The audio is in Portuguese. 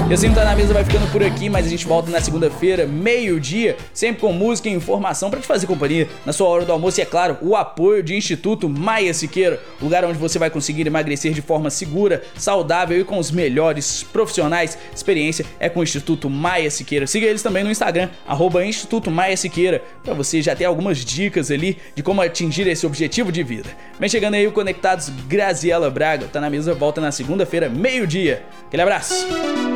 E assim, Tá Na Mesa vai ficando por aqui, mas a gente volta na segunda-feira, meio-dia, sempre com música e informação pra te fazer companhia na sua hora do almoço e, é claro, o apoio de Instituto Maia Siqueira, lugar onde você vai conseguir emagrecer de forma segura, saudável e com os melhores profissionais. Experiência é com o Instituto Maia Siqueira. Siga eles também no Instagram, @Instituto Maia Siqueira, pra você já ter algumas dicas ali de como atingir esse objetivo de vida. Vem chegando aí o Conectados Graziela Braga. Tá Na Mesa volta na segunda-feira, meio-dia. Aquele abraço!